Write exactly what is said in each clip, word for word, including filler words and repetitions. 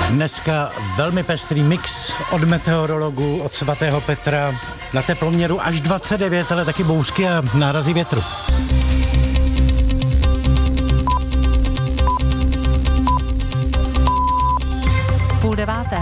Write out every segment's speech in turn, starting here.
Dneska velmi pestrý mix od meteorologů, od svatého Petra, na teploměru až dvacet devět, ale taky bouřky a nárazy větru. Půl deváté.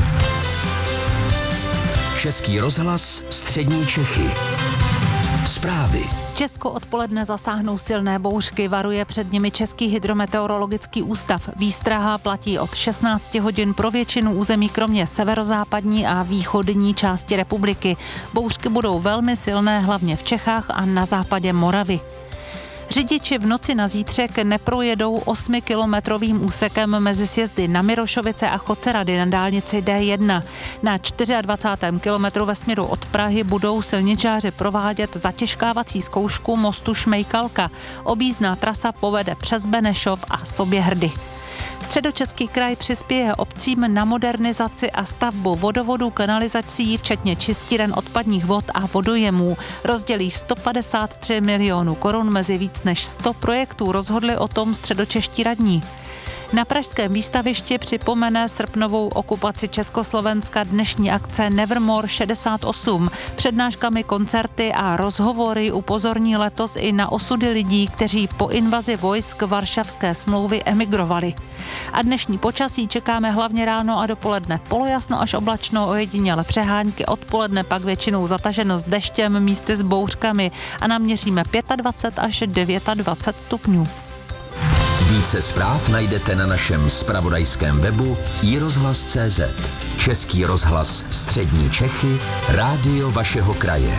Český rozhlas, střední Čechy. Zprávy. Česko odpoledne zasáhnou silné bouřky, varuje před nimi Český hydrometeorologický ústav. Výstraha platí od šestnáct hodin pro většinu území, kromě severozápadní a východní části republiky. Bouřky budou velmi silné, hlavně v Čechách a na západě Moravy. Řidiči v noci na zítřek neprojedou osmikilometrovým úsekem mezi sjezdy na Mirošovice a Chocerady na dálnici D jedna. Na dvacátém čtvrtém kilometru ve směru od Prahy budou silničáři provádět zatěžkávací zkoušku mostu Šmejkalka. Objízdná trasa povede přes Benešov a Soběhrdy. Středočeský kraj přispěje obcím na modernizaci a stavbu vodovodů, kanalizací, včetně čistíren odpadních vod a vodojemů. Rozdělí sto padesát tři milionů korun mezi víc než sto projektů, rozhodli o tom středočeští radní. Na pražském výstavišti připomene srpnovou okupaci Československa dnešní akce Nevermore šedesát osm. Přednáškami, koncerty a rozhovory upozorní letos i na osudy lidí, kteří po invazi vojsk Varšavské smlouvy emigrovali. A dnešní počasí čekáme hlavně ráno a dopoledne polojasno až oblačno, ojediněle přehánky, odpoledne pak většinou zataženo s deštěm, místy s bouřkami a naměříme dvacet pět až dvacet devět stupňů. Více zpráv najdete na našem zpravodajském webu i rozhlas tečka cé zet. Český rozhlas, střední Čechy, rádio vašeho kraje.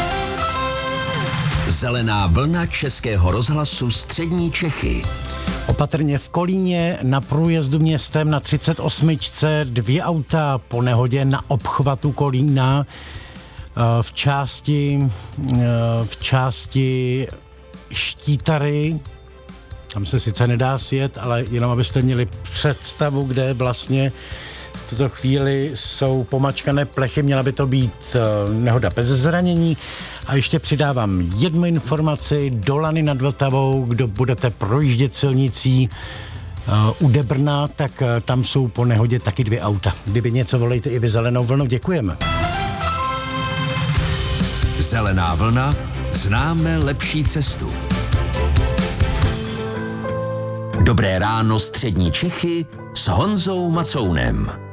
Zelená vlna Českého rozhlasu, střední Čechy. Opatrně v Kolíně na průjezdu městem na třicet osm dvě auta po nehodě na obchvatu Kolína. V části, v části Štítary. Tam se sice nedá sjet, ale jenom abyste měli představu, kde vlastně v tuto chvíli jsou pomačkané plechy, měla by to být nehoda bez zranění. A ještě přidávám jednu informaci, do Lany nad Vltavou, kdo budete projíždět silnicí u Debrna, tak tam jsou po nehodě taky dvě auta. Kdyby něco, volejte i vy Zelenou vlnu, děkujeme. Zelená vlna, známe lepší cestu. Dobré ráno, střední Čechy s Honzou Macounem.